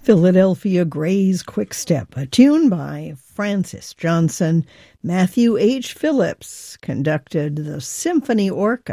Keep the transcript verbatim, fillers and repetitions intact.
Philadelphia Gray's Quickstep, a tune by Francis Johnson. Matthew H. Phillips conducted the symphony orchestra.